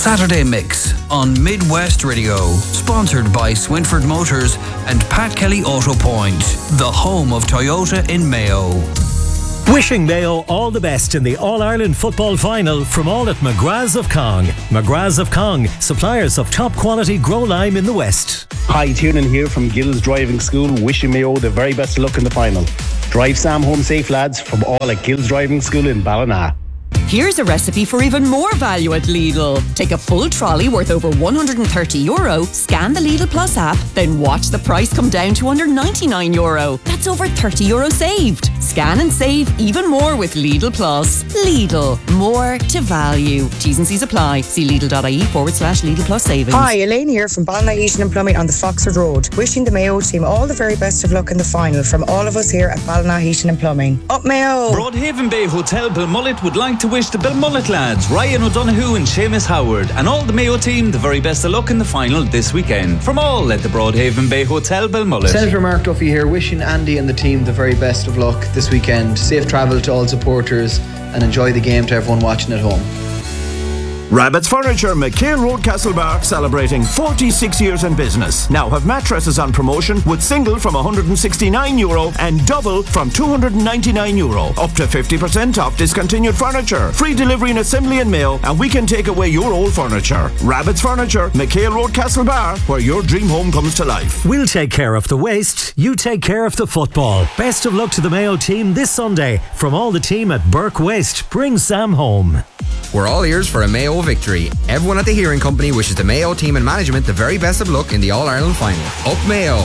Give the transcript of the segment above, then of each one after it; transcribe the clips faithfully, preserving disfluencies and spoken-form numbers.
Saturday Mix on Midwest Radio, sponsored by Swinford Motors and Pat Kelly Auto Point, the home of Toyota in Mayo. Wishing Mayo all the best in the All-Ireland Football Final from all at McGrath's of Cong. McGrath's of Cong, suppliers of top quality grow lime in the West. Hi, Tiernan here from Gills Driving School, wishing Mayo the very best luck in the final. Drive Sam home safe, lads, from all at Gills Driving School in Ballina. Here's a recipe for even more value at Lidl. Take a full trolley worth over one hundred thirty euro, scan the Lidl Plus app, then watch the price come down to under ninety-nine euro. That's over thirty euro saved. Scan and save even more with Lidl Plus. Lidl, more to value. T's and C's apply. See Lidl.ie forward slash Lidl Plus savings. Hi, Elaine here from Ballina Heating and Plumbing on the Foxford Road. Wishing the Mayo team all the very best of luck in the final from all of us here at Ballina Heating and Plumbing. Up Mayo! Broadhaven Bay Hotel Belmullet would like to wish the Belmullet lads, Ryan O'Donoghue and Seamus Howard, and all the Mayo team the very best of luck in the final this weekend. From all at the Broadhaven Bay Hotel Belmullet. Senator Mark Duffy here, wishing Andy and the team the very best of luck this weekend. Safe travel to all supporters and enjoy the game to everyone watching at home. Rabbit's Furniture, McHale Road, Castlebar, celebrating forty-six years in business. Now have mattresses on promotion with single from one hundred sixty-nine euro and double from two hundred ninety-nine euro. Up to fifty percent off discontinued furniture. Free delivery and assembly in Mayo, and we can take away your old furniture. Rabbit's Furniture, McHale Road, Castlebar, where your dream home comes to life. We'll take care of the waste, you take care of the football. Best of luck to the Mayo team this Sunday. From all the team at Burke Waste, bring Sam home. We're all ears for a Mayo victory. Everyone at the Hearing Company wishes the Mayo team and management the very best of luck in the All-Ireland final. Up Mayo!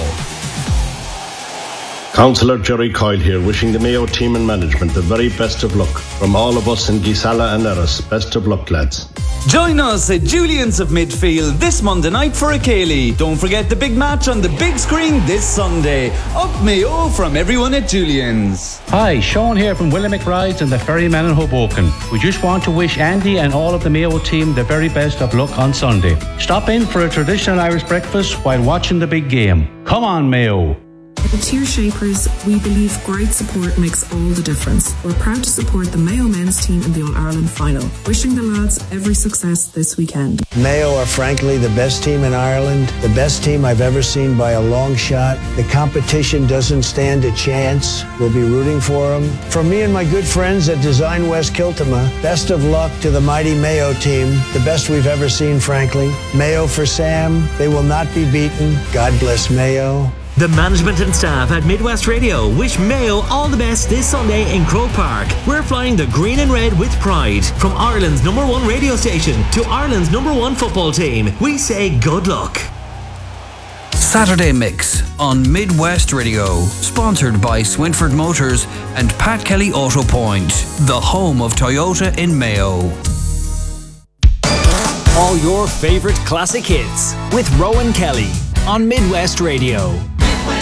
Councillor Jerry Coyle here, wishing the Mayo team and management the very best of luck. From all of us in Gisala and Erris, best of luck, lads. Join us at Julian's of Midfield this Monday night for a Cayley. Don't forget the big match on the big screen this Sunday. Up Mayo from everyone at Julian's. Hi, Sean here from William Rides and the Ferryman in Hoboken. We just want to wish Andy and all of the Mayo team the very best of luck on Sunday. Stop in for a traditional Irish breakfast while watching the big game. Come on, Mayo! At Tier Shapers, we believe great support makes all the difference. We're proud to support the Mayo men's team in the All-Ireland final. Wishing the lads every success this weekend. Mayo are frankly the best team in Ireland, the best team I've ever seen by a long shot. The competition doesn't stand a chance. We'll be rooting for them. From me and my good friends at Design West Kiltama, best of luck to the mighty Mayo team, the best we've ever seen, frankly. Mayo for Sam, they will not be beaten. God bless Mayo. The management and staff at Midwest Radio wish Mayo all the best this Sunday in Croke Park. We're flying the green and red with pride. From Ireland's number one radio station to Ireland's number one football team, we say good luck. Saturday Mix on Midwest Radio, sponsored by Swinford Motors and Pat Kelly Auto Point, the home of Toyota in Mayo. All your favourite classic hits with Rowan Kelly on Midwest Radio.